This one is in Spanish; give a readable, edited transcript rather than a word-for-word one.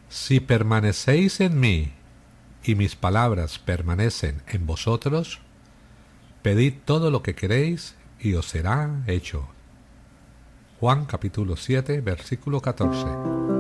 Si permanecéis en mí y mis palabras permanecen en vosotros, pedid todo lo que queréis y os será hecho. Juan capítulo 7, versículo 14.